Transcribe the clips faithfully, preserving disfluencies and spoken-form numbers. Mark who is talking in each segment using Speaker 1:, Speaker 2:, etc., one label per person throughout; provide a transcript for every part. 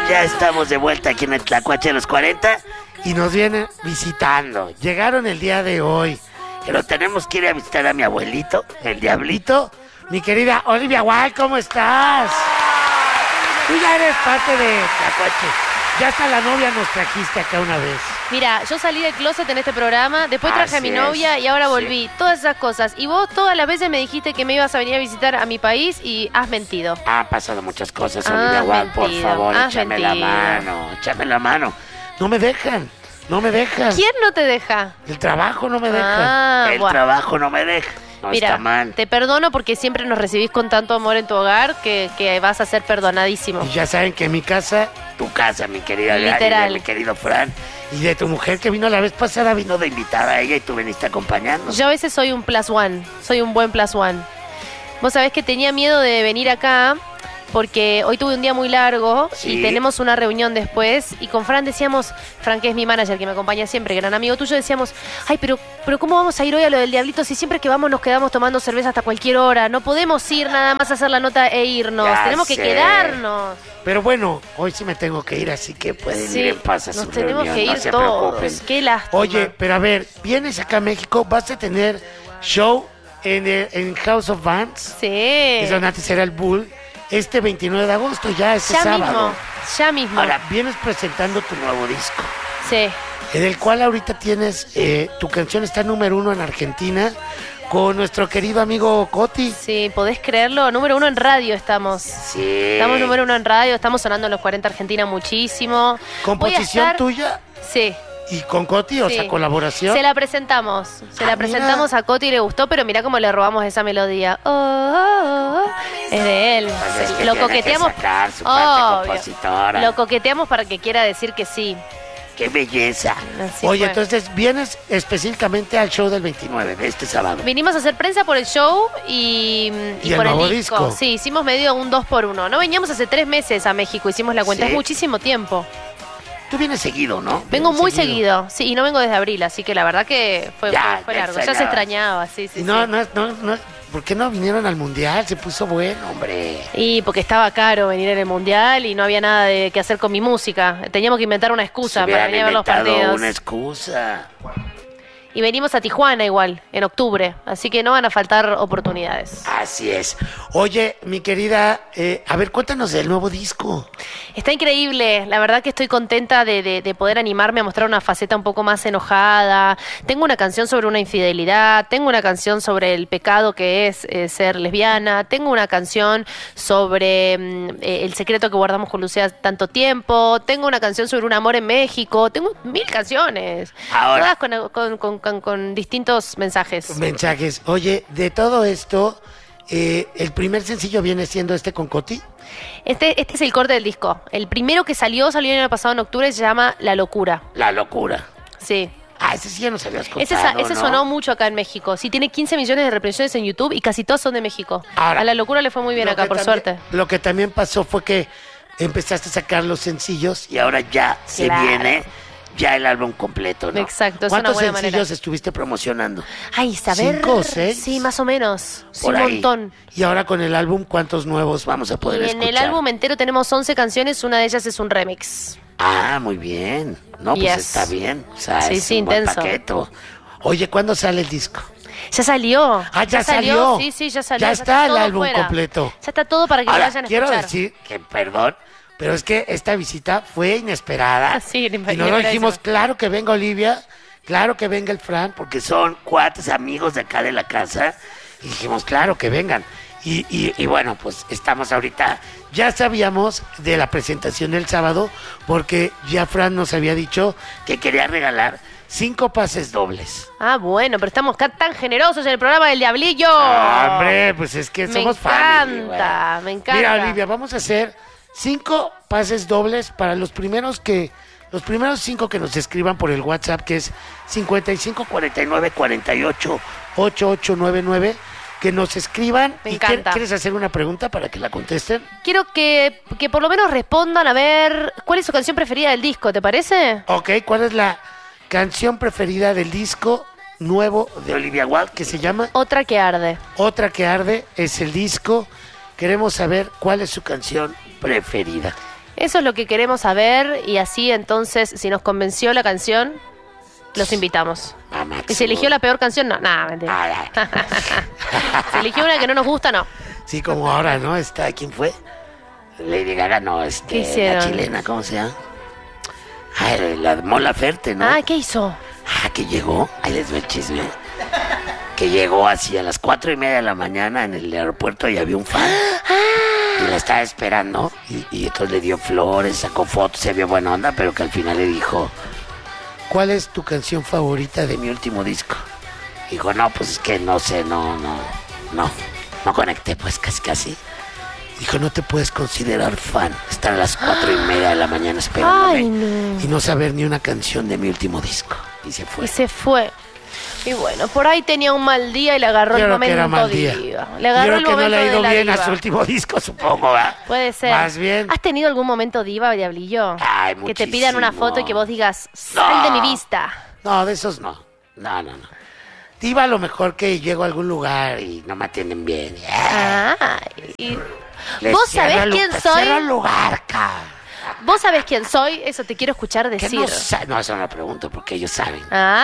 Speaker 1: Ya estamos de vuelta aquí en el Tlacuache de los cuarenta y nos vienen visitando. Llegaron el día de hoy, pero tenemos que ir a visitar a mi abuelito, el Diablito. Mi querida Olivia Wilde, ¿cómo estás? Tú ya eres parte de Tlacuache. Ya hasta la novia nos trajiste acá una vez.
Speaker 2: Mira, yo salí del closet en este programa, después traje
Speaker 1: Así
Speaker 2: a mi novia
Speaker 1: es.
Speaker 2: y ahora volví.
Speaker 1: Sí.
Speaker 2: Todas esas cosas. Y vos todas las veces me dijiste que me ibas a venir a visitar a mi país y has mentido.
Speaker 1: Han pasado muchas cosas,
Speaker 2: Has
Speaker 1: Olivia Wilde, por
Speaker 2: mentido,
Speaker 1: favor,
Speaker 2: has
Speaker 1: échame la
Speaker 2: mentido.
Speaker 1: mano, échame la mano. No me dejan, no me dejan.
Speaker 2: ¿Quién no te deja?
Speaker 1: El trabajo no me deja.
Speaker 2: Ah,
Speaker 1: el
Speaker 2: buah.
Speaker 1: trabajo no me deja. No
Speaker 2: Mira,
Speaker 1: está mal.
Speaker 2: te perdono porque siempre nos recibís con tanto amor en tu hogar que, que vas a ser perdonadísimo.
Speaker 1: Y ya saben que en mi casa, tu casa, mi querida Gary,
Speaker 2: Literal.
Speaker 1: mi querido Fran, y de tu mujer que vino la vez pasada, vino de invitada a ella y tú viniste acompañando.
Speaker 2: Yo a veces soy un plus one, soy un buen plus one. Vos sabés que tenía miedo de venir acá porque hoy tuve un día muy largo
Speaker 1: Sí.
Speaker 2: y tenemos una reunión después y con Fran decíamos, Fran que es mi manager que me acompaña siempre, gran amigo tuyo, decíamos, ay, pero, pero ¿cómo vamos a ir hoy a lo del Diablito si siempre que vamos nos quedamos tomando cerveza hasta cualquier hora? No podemos ir nada más a hacer la nota e irnos,
Speaker 1: Ya
Speaker 2: tenemos que
Speaker 1: sé.
Speaker 2: quedarnos.
Speaker 1: Pero bueno, hoy sí me tengo que ir, así que pueden
Speaker 2: Sí,
Speaker 1: ir en paz a
Speaker 2: nos
Speaker 1: su
Speaker 2: tenemos
Speaker 1: reunión,
Speaker 2: que
Speaker 1: no
Speaker 2: ir
Speaker 1: se
Speaker 2: todos.
Speaker 1: preocupen.
Speaker 2: Qué lástima.
Speaker 1: Oye, pero a ver, vienes acá a México, vas a tener show en, el, en House of Bands,
Speaker 2: Sí.
Speaker 1: es donde antes era el Bull, este veintinueve de agosto, ya este
Speaker 2: Ya
Speaker 1: sábado.
Speaker 2: mismo, ya mismo.
Speaker 1: Ahora, vienes presentando tu nuevo disco,
Speaker 2: Sí.
Speaker 1: en el cual ahorita tienes, eh, tu canción está número uno en Argentina, con nuestro querido amigo Coti.
Speaker 2: Sí, ¿podés creerlo? Número uno en radio estamos.
Speaker 1: Sí.
Speaker 2: Estamos número uno en radio, estamos sonando en los cuarenta Argentina muchísimo. Voy a
Speaker 1: ¿Composición
Speaker 2: estar-
Speaker 1: tuya?
Speaker 2: Sí.
Speaker 1: ¿Y con Coti? O
Speaker 2: sí.
Speaker 1: sea, colaboración.
Speaker 2: Se la presentamos. Se
Speaker 1: Ah,
Speaker 2: la presentamos
Speaker 1: mira.
Speaker 2: a Coti y le gustó, pero mirá cómo le robamos esa melodía. Oh, oh, oh. Es de él.
Speaker 1: Pues es que
Speaker 2: Lo
Speaker 1: tiene
Speaker 2: coqueteamos.
Speaker 1: que sacar su parte
Speaker 2: Obvio.
Speaker 1: compositora.
Speaker 2: Lo coqueteamos para que quiera decir que sí.
Speaker 1: ¡Qué belleza!
Speaker 2: Así
Speaker 1: Oye,
Speaker 2: fue.
Speaker 1: entonces vienes específicamente al show del veintinueve, de este sábado.
Speaker 2: Vinimos a hacer prensa por el show y,
Speaker 1: ¿Y el
Speaker 2: por el
Speaker 1: nuevo
Speaker 2: disco.
Speaker 1: disco?
Speaker 2: Sí, hicimos medio un dos por uno. No veníamos hace tres meses a México, hicimos la cuenta,
Speaker 1: ¿Sí?
Speaker 2: es muchísimo tiempo.
Speaker 1: Tú vienes seguido, ¿no?
Speaker 2: Vengo
Speaker 1: Vienes
Speaker 2: muy seguido. sí, y no vengo desde abril, así que la verdad que fue,
Speaker 1: Ya,
Speaker 2: fue, fue
Speaker 1: ya
Speaker 2: largo. Ya se
Speaker 1: extrañabas.
Speaker 2: extrañaba, sí, sí,
Speaker 1: Y no,
Speaker 2: sí.
Speaker 1: no, no, no, ¿por qué no vinieron al mundial? Se puso bueno, hombre.
Speaker 2: Y porque estaba caro venir en el mundial y no había nada de que hacer con mi música. Teníamos que inventar una
Speaker 1: Se
Speaker 2: excusa para
Speaker 1: hubieran
Speaker 2: venir a ver los
Speaker 1: inventado
Speaker 2: partidos.
Speaker 1: una excusa.
Speaker 2: Y venimos a Tijuana igual, en octubre, así que no van a faltar oportunidades.
Speaker 1: Así es. Oye, mi querida, eh, a ver, cuéntanos del nuevo disco.
Speaker 2: Está increíble, la verdad que estoy contenta de, de- de poder animarme a mostrar una faceta un poco más enojada. Tengo una canción sobre una infidelidad, tengo una canción sobre el pecado que es eh, ser lesbiana, tengo una canción sobre mm, eh, el secreto que guardamos con Lucía tanto tiempo, tengo una canción sobre un amor en México, tengo mil canciones,
Speaker 1: Ahora.
Speaker 2: todas con, con- con- con- con distintos mensajes.
Speaker 1: Mensajes. Oye, de todo esto, eh, el primer sencillo viene siendo este con Coti.
Speaker 2: Este, este es el corte del disco. El primero que salió, salió el año pasado en octubre, se llama La Locura.
Speaker 1: La locura.
Speaker 2: Sí.
Speaker 1: Ah, ese sí ya nos habías contado,
Speaker 2: Ese, sa- ese
Speaker 1: ¿no?
Speaker 2: sonó mucho acá en México. Sí, tiene quince millones de reproducciones en YouTube y casi todos son de México.
Speaker 1: Ahora,
Speaker 2: a La Locura le fue muy bien
Speaker 1: Lo
Speaker 2: acá,
Speaker 1: que
Speaker 2: por
Speaker 1: también-
Speaker 2: suerte.
Speaker 1: Lo que también pasó fue que empezaste a sacar los sencillos y ahora ya se
Speaker 2: Claro.
Speaker 1: viene ya el álbum completo, ¿no?
Speaker 2: Exacto, es una
Speaker 1: ¿Cuántos
Speaker 2: buena
Speaker 1: sencillos
Speaker 2: manera.
Speaker 1: estuviste promocionando?
Speaker 2: Ay, saber.
Speaker 1: ¿Cinco o seis?
Speaker 2: Sí, más o menos. Sí,
Speaker 1: Por
Speaker 2: un
Speaker 1: ahí.
Speaker 2: montón.
Speaker 1: Y ahora con el álbum, ¿cuántos nuevos vamos a poder
Speaker 2: Y en
Speaker 1: escuchar?
Speaker 2: el álbum entero tenemos once canciones, una de ellas es un remix.
Speaker 1: Ah, muy bien. No, pues
Speaker 2: Yes.
Speaker 1: está bien. O sea,
Speaker 2: Sí,
Speaker 1: es
Speaker 2: sí,
Speaker 1: un buen
Speaker 2: intenso.
Speaker 1: paqueto. Oye, ¿cuándo sale el disco?
Speaker 2: Ya salió.
Speaker 1: Ah, ya salió.
Speaker 2: Sí, sí, ya salió.
Speaker 1: Ya está el
Speaker 2: todo
Speaker 1: álbum
Speaker 2: fuera.
Speaker 1: completo.
Speaker 2: Ya está todo para que lo
Speaker 1: Ahora,
Speaker 2: vayan a
Speaker 1: quiero
Speaker 2: escuchar.
Speaker 1: decir que, perdón, pero es que esta visita fue inesperada.
Speaker 2: Sí,
Speaker 1: y nosotros dijimos,
Speaker 2: inesperadísima.
Speaker 1: claro que venga Olivia, claro que venga el Fran, porque son cuates amigos de acá de la casa. Y dijimos, claro que vengan. Y, y, y bueno, pues estamos ahorita, ya sabíamos de la presentación del sábado, porque ya Fran nos había dicho que quería regalar cinco pases dobles.
Speaker 2: Ah, bueno, pero estamos acá tan generosos en el programa del Diablillo.
Speaker 1: Ah, hombre, pues es que
Speaker 2: Me
Speaker 1: somos family,
Speaker 2: encanta,
Speaker 1: güey.
Speaker 2: me encanta.
Speaker 1: Mira, Olivia, vamos a hacer cinco pases dobles para los primeros que, los primeros cinco que nos escriban por el WhatsApp, que es cincuenta y cinco cuarenta y nueve cuarenta y ocho ochenta y ocho noventa y nueve, que nos escriban.
Speaker 2: Me
Speaker 1: y
Speaker 2: encanta.
Speaker 1: ¿Quieres hacer una pregunta para que la contesten?
Speaker 2: Quiero que, que por lo menos respondan a ver cuál es su canción preferida del disco, ¿te parece?
Speaker 1: Ok, ¿cuál es la canción preferida del disco nuevo de Olivia Wilde, que se llama
Speaker 2: Otra que arde.
Speaker 1: Otra que arde? Es el disco. Queremos saber cuál es su canción preferida.
Speaker 2: Eso es lo que queremos saber y así entonces, si nos convenció la canción, los invitamos.
Speaker 1: Ah,
Speaker 2: ¿Y
Speaker 1: Máximo.
Speaker 2: se eligió la peor canción? No, nada, mentira.
Speaker 1: Ay, ay.
Speaker 2: Se eligió una que no nos gusta, no.
Speaker 1: Sí, como ahora, ¿no? Está, ¿quién fue? Lady Gaga, no, este,
Speaker 2: ¿Qué hicieron?
Speaker 1: la chilena, ¿cómo se llama? Ay, la Mon Laferte, ¿no?
Speaker 2: Ah, ¿qué hizo?
Speaker 1: Ah, que llegó, ahí les doy el chisme. Que llegó así a las cuatro y media de la mañana en el aeropuerto y había un fan. Y la estaba esperando. Y, y entonces le dio flores, sacó fotos, se vio buena onda, pero que al final le dijo: ¿cuál es tu canción favorita de mi último disco? Dijo, no, pues es que no sé, no, no, no, no conecté, pues casi casi. Dijo, no te puedes considerar fan, estar a las cuatro y media de la mañana esperándome.
Speaker 2: Ay, no.
Speaker 1: Y no saber ni una canción de mi último disco. Y se fue.
Speaker 2: Y se fue. Y bueno, por ahí tenía un mal día y le agarró
Speaker 1: Yo
Speaker 2: el
Speaker 1: creo que era
Speaker 2: momento
Speaker 1: mal día.
Speaker 2: diva. Le agarró
Speaker 1: Yo
Speaker 2: el
Speaker 1: creo que no
Speaker 2: momento
Speaker 1: le ha
Speaker 2: de
Speaker 1: ido
Speaker 2: la
Speaker 1: bien a
Speaker 2: diva.
Speaker 1: su último disco, supongo, ¿verdad?
Speaker 2: Puede ser.
Speaker 1: Más bien.
Speaker 2: ¿Has tenido algún momento diva, Diablillo?
Speaker 1: Ay,
Speaker 2: que te pidan una
Speaker 1: muchísimo.
Speaker 2: foto y que vos digas, sal
Speaker 1: No.
Speaker 2: de mi vista.
Speaker 1: No, de esos no. No, no, no. Diva, a lo mejor que llego a algún lugar y no me atienden bien.
Speaker 2: Ah, y...
Speaker 1: Les
Speaker 2: ¿Vos
Speaker 1: cierro
Speaker 2: sabés
Speaker 1: el
Speaker 2: quién
Speaker 1: lu-
Speaker 2: soy?
Speaker 1: cierro el lugar, ca.
Speaker 2: ¿Vos sabés quién soy? Eso te quiero escuchar
Speaker 1: Que
Speaker 2: decir.
Speaker 1: no, sa- no, eso no lo pregunto porque ellos saben.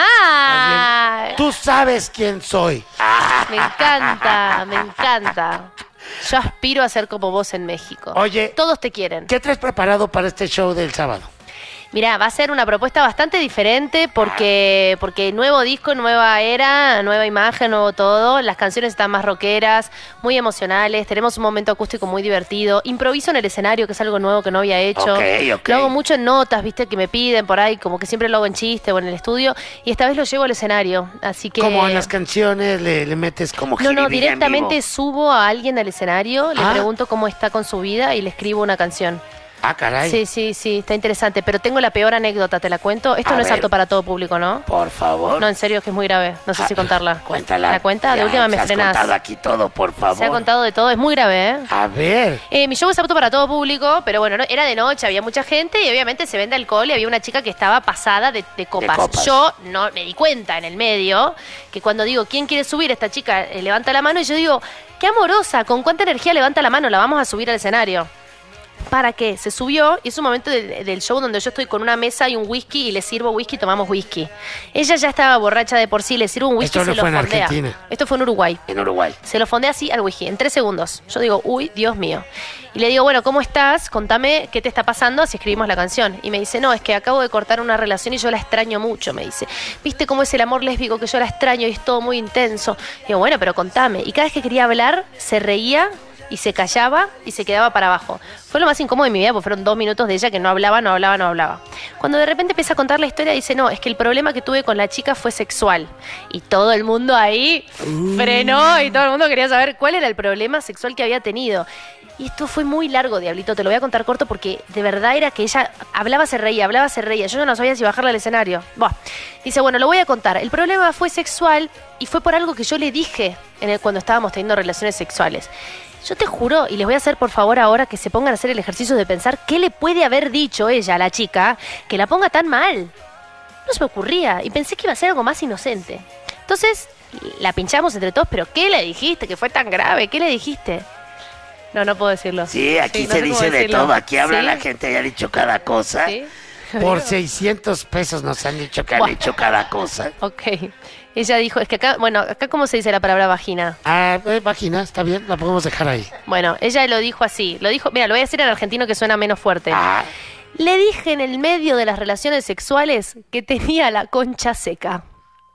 Speaker 2: Ah,
Speaker 1: Tú sabes quién soy. Ah.
Speaker 2: me encanta, me encanta. Yo aspiro a ser como vos en México.
Speaker 1: Oye.
Speaker 2: Todos te quieren.
Speaker 1: ¿Qué traes preparado para este show del sábado?
Speaker 2: Mirá, va a ser una propuesta bastante diferente porque, porque nuevo disco, nueva era, nueva imagen, nuevo todo. Las canciones están más rockeras, muy emocionales. Tenemos un momento acústico muy divertido. Improviso en el escenario, que es algo nuevo que no había hecho.
Speaker 1: Ok, ok.
Speaker 2: Lo hago mucho en notas, viste, que me piden por ahí, como que siempre lo hago en chiste o en el estudio. Y esta vez lo llevo al escenario, así que...
Speaker 1: Como en las canciones le, le metes como
Speaker 2: No, no,
Speaker 1: jiribilla en
Speaker 2: directamente
Speaker 1: vivo.
Speaker 2: subo a alguien al escenario, le
Speaker 1: Ah.
Speaker 2: pregunto cómo está con su vida y le escribo una canción.
Speaker 1: Ah, caray.
Speaker 2: Sí, sí, sí, está interesante. Pero tengo la peor anécdota, ¿te la cuento? Esto
Speaker 1: A
Speaker 2: no es
Speaker 1: ver.
Speaker 2: apto para todo público, ¿no?
Speaker 1: Por favor.
Speaker 2: No, en serio, que es muy grave. No sé si
Speaker 1: Ah,
Speaker 2: contarla.
Speaker 1: Cuéntala.
Speaker 2: ¿La cuenta? De
Speaker 1: Ya,
Speaker 2: última me
Speaker 1: te has
Speaker 2: frenás.
Speaker 1: contado aquí todo, por favor.
Speaker 2: Se ha contado de todo, es muy grave, ¿eh?
Speaker 1: A ver.
Speaker 2: Eh, mi show es apto para todo público, pero bueno, no- era de noche, había mucha gente y obviamente se vende alcohol y había una chica que estaba pasada de, de copas.
Speaker 1: copas.
Speaker 2: Yo no me di cuenta en el medio que cuando digo, ¿quién quiere subir? Esta chica eh, levanta la mano y yo digo, qué amorosa, con cuánta energía levanta la mano, la vamos a subir al escenario. ¿Para qué? Se subió y es un momento del, del show donde yo estoy con una mesa y un whisky y le sirvo whisky y tomamos whisky. Ella ya estaba borracha de por sí, le sirvo un whisky
Speaker 1: Esto
Speaker 2: y
Speaker 1: no
Speaker 2: se
Speaker 1: fue
Speaker 2: lo
Speaker 1: en
Speaker 2: fondea.
Speaker 1: Argentina.
Speaker 2: Esto fue en Uruguay.
Speaker 1: En Uruguay.
Speaker 2: Se lo fondea así al whisky, en tres segundos. Yo digo, uy, Dios mío. Y le digo, bueno, ¿cómo estás? Contame qué te está pasando, así escribimos la canción. Y me dice, no, es que acabo de cortar una relación y yo la extraño mucho, me dice. ¿Viste cómo es el amor lésbico que yo la extraño y es todo muy intenso? Y digo, bueno, pero contame. Y cada vez que quería hablar, se reía y se callaba y se quedaba para abajo. Fue lo más incómodo de mi vida, porque fueron dos minutos de ella que no hablaba, no hablaba, no hablaba. Cuando de repente empieza a contar la historia, dice, no, es que el problema que tuve con la chica fue sexual. Y todo el mundo ahí frenó y todo el mundo quería saber cuál era el problema sexual que había tenido. Y esto fue muy largo, Diablito, te lo voy a contar corto porque de verdad era que ella hablaba, se reía, hablaba, se reía. Yo ya no sabía si bajarla al escenario. Buah. Dice, bueno, lo voy a contar. El problema fue sexual y fue por algo que yo le dije en el, cuando estábamos teniendo relaciones sexuales. Yo te juro, y les voy a hacer por favor ahora que se pongan a hacer el ejercicio de pensar qué le puede haber dicho ella a la chica que la ponga tan mal. No se me ocurría y pensé que iba a ser algo más inocente. Entonces, la pinchamos entre todos, pero ¿qué le dijiste que fue tan grave? ¿Qué le dijiste? No, no puedo decirlo.
Speaker 1: Sí, aquí
Speaker 2: Sí, no
Speaker 1: se
Speaker 2: sé cómo
Speaker 1: dice de
Speaker 2: decirlo.
Speaker 1: todo. Aquí habla
Speaker 2: ¿Sí?
Speaker 1: la gente, ya ha dicho cada cosa.
Speaker 2: ¿Sí?
Speaker 1: Por seiscientos pesos nos han dicho que han
Speaker 2: Buah.
Speaker 1: dicho cada cosa.
Speaker 2: Ok. Ella dijo, es que acá, bueno, acá cómo se dice la palabra vagina.
Speaker 1: Ah, eh, vagina, está bien, la podemos dejar ahí.
Speaker 2: Bueno, ella lo dijo así. Lo dijo, mira, lo voy a decir en argentino que suena menos fuerte.
Speaker 1: Ah,
Speaker 2: Le dije en el medio de las relaciones sexuales que tenía la concha seca.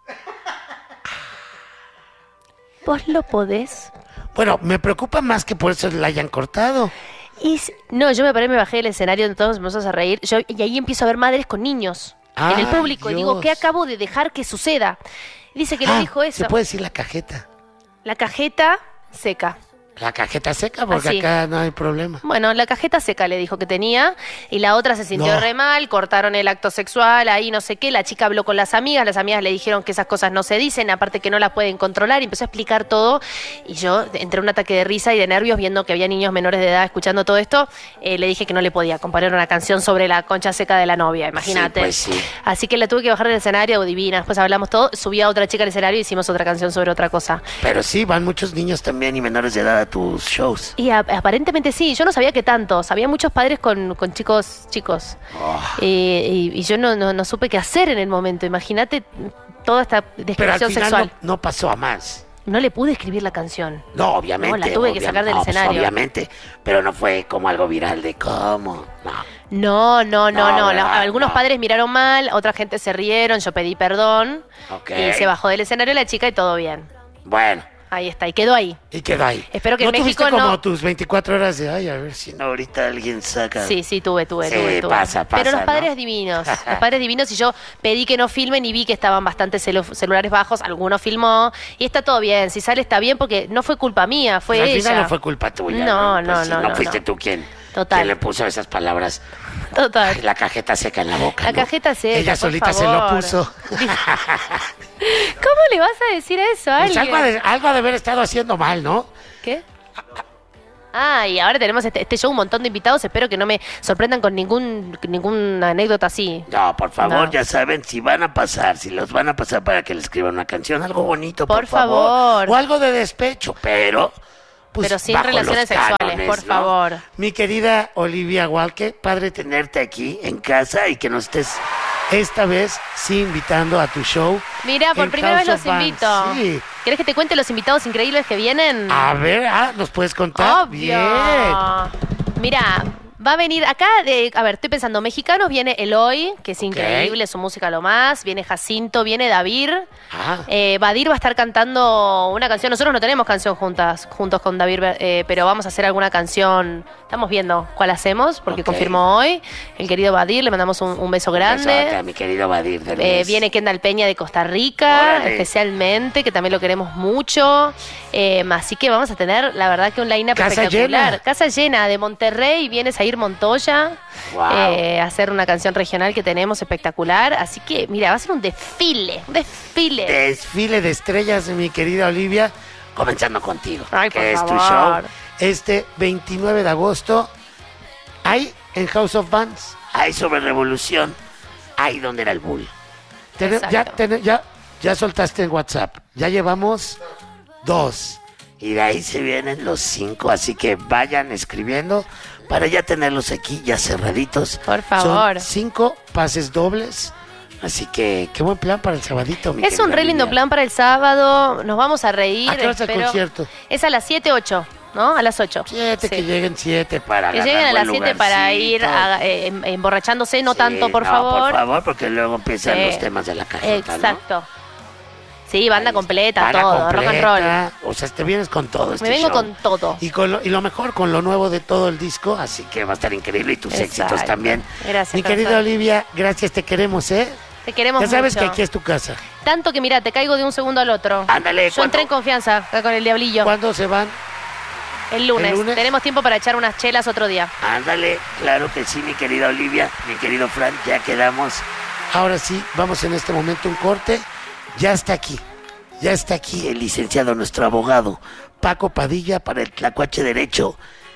Speaker 2: ¿Vos lo podés?
Speaker 1: bueno, me preocupa más que por eso la hayan cortado.
Speaker 2: Y s- no, yo me paré, me bajé del escenario, todos nos empezamos a reír. Yo, y ahí empiezo a ver madres con niños
Speaker 1: Ah,
Speaker 2: en el público. Y digo,
Speaker 1: Dios.
Speaker 2: ¿qué acabo de dejar que suceda? Dice que
Speaker 1: Ah,
Speaker 2: le dijo eso.
Speaker 1: se puede decir la cajeta.
Speaker 2: La cajeta seca.
Speaker 1: La cajeta seca, porque
Speaker 2: Así.
Speaker 1: acá no hay problema.
Speaker 2: Bueno, la cajeta seca le dijo que tenía y la otra se sintió
Speaker 1: No.
Speaker 2: re mal, cortaron el acto sexual, ahí no sé qué, la chica habló con las amigas, las amigas le dijeron que esas cosas no se dicen, aparte que no las pueden controlar, y empezó a explicar todo y yo entré en un ataque de risa y de nervios viendo que había niños menores de edad escuchando todo esto, eh, le dije que no le podía componer una canción sobre la concha seca de la novia, imagínate.
Speaker 1: Sí, pues sí.
Speaker 2: Así que la tuve que bajar del escenario, divina, después hablamos todo, subí a otra chica al escenario y hicimos otra canción sobre otra cosa.
Speaker 1: Pero sí, van muchos niños también y menores de edad tus shows.
Speaker 2: Y a- aparentemente sí, yo no sabía que tantos. Había muchos padres con, con chicos chicos.
Speaker 1: Oh.
Speaker 2: Eh, y, y yo no, no, no supe qué hacer en el momento. Imagínate toda esta
Speaker 1: Pero al
Speaker 2: descripción
Speaker 1: final
Speaker 2: sexual.
Speaker 1: no, no pasó a más.
Speaker 2: No. le pude escribir la canción.
Speaker 1: No, obviamente.
Speaker 2: No, la tuve que
Speaker 1: obvia-
Speaker 2: sacar del
Speaker 1: no, pues,
Speaker 2: escenario.
Speaker 1: obviamente, pero no fue como algo viral de cómo. No.
Speaker 2: No, no, no,
Speaker 1: No,
Speaker 2: no. La-
Speaker 1: ¿verdad?
Speaker 2: algunos
Speaker 1: No.
Speaker 2: padres miraron mal, otra gente se rieron, yo pedí perdón.
Speaker 1: Ok.
Speaker 2: Y se bajó del escenario la chica y todo bien.
Speaker 1: Bueno,
Speaker 2: Ahí está, y quedó ahí.
Speaker 1: y quedó ahí.
Speaker 2: Espero que
Speaker 1: ¿No
Speaker 2: en México
Speaker 1: tuviste como
Speaker 2: no-
Speaker 1: tus veinticuatro horas de, ay, a ver si no ahorita alguien saca?
Speaker 2: Sí, sí, tuve, tuve,
Speaker 1: Sí,
Speaker 2: tuve, tuve.
Speaker 1: pasa, pasa,
Speaker 2: Pero los padres
Speaker 1: ¿no?
Speaker 2: divinos, los padres divinos, y yo pedí que no filmen y vi que estaban bastante celu- celulares bajos, alguno filmó, y está todo bien, si sale está bien porque no fue culpa mía, fue
Speaker 1: Pues al
Speaker 2: ella.
Speaker 1: final no fue culpa tuya.
Speaker 2: No,
Speaker 1: No,
Speaker 2: no,
Speaker 1: Pues sí,
Speaker 2: no,
Speaker 1: no
Speaker 2: no,
Speaker 1: fuiste
Speaker 2: no.
Speaker 1: tú quien,
Speaker 2: Total.
Speaker 1: quien le puso esas palabras.
Speaker 2: Total.
Speaker 1: Ay, la cajeta seca en la boca.
Speaker 2: La
Speaker 1: ¿no?
Speaker 2: cajeta seca,
Speaker 1: Ella
Speaker 2: por
Speaker 1: solita se lo
Speaker 2: favor.
Speaker 1: puso.
Speaker 2: ¿Cómo le vas a decir eso a
Speaker 1: Pues
Speaker 2: alguien?
Speaker 1: algo, ha de, algo ha de haber estado haciendo mal, ¿no?
Speaker 2: ¿Qué? Ah, y ahora tenemos este, este show, un montón de invitados. Espero que no me sorprendan con ningún ninguna anécdota así.
Speaker 1: No, por favor,
Speaker 2: No.
Speaker 1: ya saben, si van a pasar, si los van a pasar para que le escriban una canción, algo bonito, por,
Speaker 2: Por favor.
Speaker 1: O algo de despecho, pero... pues,
Speaker 2: Pero sin
Speaker 1: bajo
Speaker 2: relaciones
Speaker 1: los
Speaker 2: sexuales,
Speaker 1: cánones,
Speaker 2: por
Speaker 1: ¿no?
Speaker 2: favor.
Speaker 1: Mi querida Olivia Walke, padre tenerte aquí en casa y que nos estés esta vez sí invitando a tu show.
Speaker 2: Mira, por
Speaker 1: en
Speaker 2: primera vez
Speaker 1: House
Speaker 2: los
Speaker 1: of Bands.
Speaker 2: invito.
Speaker 1: Sí.
Speaker 2: ¿Querés que te cuente los invitados increíbles que vienen?
Speaker 1: A ver, ah, ¿nos puedes contar?
Speaker 2: Obvio.
Speaker 1: Bien.
Speaker 2: Mira, va a venir acá, de, a ver, estoy pensando, mexicanos viene Eloy, que es
Speaker 1: Ok.
Speaker 2: increíble, su música lo más, viene Jacinto, viene David.
Speaker 1: Ah,
Speaker 2: Eh, Badir va a estar cantando una canción. Nosotros no tenemos canción juntas, juntos con David, eh, pero vamos a hacer alguna canción. Estamos viendo cuál hacemos, porque
Speaker 1: Ok.
Speaker 2: confirmó hoy. El querido Badir, le mandamos un, un beso grande.
Speaker 1: besote a mi querido Badir del
Speaker 2: Eh,
Speaker 1: mes.
Speaker 2: viene Kendall Peña de Costa Rica,
Speaker 1: Órale.
Speaker 2: especialmente, que también lo queremos mucho. Eh, así que vamos a tener, la verdad, que un line-up
Speaker 1: Casa
Speaker 2: espectacular.
Speaker 1: llena.
Speaker 2: Casa llena de Monterrey, viene Zair Montoya
Speaker 1: Wow.
Speaker 2: eh, a hacer una canción regional que tenemos espectacular. Así que, mira, va a ser un desfile, un desfile.
Speaker 1: Desfile de estrellas, mi querida Olivia, comenzando contigo,
Speaker 2: Ay,
Speaker 1: que
Speaker 2: por
Speaker 1: es tu
Speaker 2: favor.
Speaker 1: show. Este veintinueve de agosto, hay en House of Bands, hay sobre Revolución, hay donde era el Bull. Tene-
Speaker 2: Exacto.
Speaker 1: ya, tene- ya, ya soltaste en WhatsApp, ya llevamos dos. Y de ahí se vienen los cinco, así que vayan escribiendo para ya tenerlos aquí ya cerraditos.
Speaker 2: Por favor.
Speaker 1: Son cinco pases dobles. Así que qué buen plan para el sabadito, mi
Speaker 2: Es un
Speaker 1: querida
Speaker 2: re lindo
Speaker 1: Olivia.
Speaker 2: plan para el sábado. Nos vamos a reír.
Speaker 1: ¿A qué hora es el
Speaker 2: espero-
Speaker 1: concierto?
Speaker 2: Es a las siete, ocho, ¿no? A las ocho.
Speaker 1: Siete,
Speaker 2: Sí.
Speaker 1: que lleguen siete para
Speaker 2: Que
Speaker 1: ganar
Speaker 2: lleguen a
Speaker 1: buen
Speaker 2: las siete para
Speaker 1: lugarcito.
Speaker 2: ir a- eh, em- emborrachándose, no
Speaker 1: Sí,
Speaker 2: tanto, por
Speaker 1: no,
Speaker 2: favor.
Speaker 1: por favor, porque luego empiezan
Speaker 2: Sí.
Speaker 1: los temas de la cajeta, ¿no?
Speaker 2: Exacto. Sí, banda
Speaker 1: Ahí
Speaker 2: completa,
Speaker 1: está,
Speaker 2: todo,
Speaker 1: banda
Speaker 2: rock and roll.
Speaker 1: completa. O sea, te vienes con todo este
Speaker 2: Me vengo
Speaker 1: show.
Speaker 2: con todo.
Speaker 1: Y, con lo, y lo mejor, con lo nuevo de todo el disco, así que va a estar increíble y tus
Speaker 2: Exacto.
Speaker 1: éxitos también.
Speaker 2: Gracias,
Speaker 1: Mi
Speaker 2: corazón.
Speaker 1: querida Olivia, gracias, te queremos, ¿eh?
Speaker 2: Te queremos
Speaker 1: Ya sabes
Speaker 2: mucho.
Speaker 1: que aquí es tu casa.
Speaker 2: Tanto que, mira, te caigo de un segundo al otro.
Speaker 1: Ándale,
Speaker 2: Yo
Speaker 1: ¿cuándo?
Speaker 2: entré en confianza acá con el Diablillo.
Speaker 1: ¿Cuándo se van?
Speaker 2: El lunes.
Speaker 1: ¿El lunes?
Speaker 2: Tenemos tiempo para echar unas chelas otro día.
Speaker 1: Ándale, claro que sí, mi querida Olivia, mi querido Fran, ya quedamos. Ahora sí, vamos en este momento un corte. Ya está aquí, ya está aquí el licenciado, nuestro abogado, Paco Padilla, para el Tlacuache Derecho.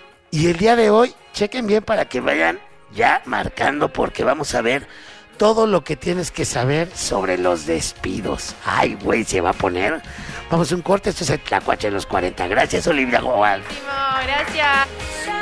Speaker 1: Y el día de hoy, chequen bien para que vayan ya marcando, porque vamos a ver todo lo que tienes que saber sobre los despidos. Ay, güey, se va a poner. Vamos a un corte, esto es el Tlacuache de los cuarenta. Gracias, Olivia Goal.
Speaker 2: Gracias.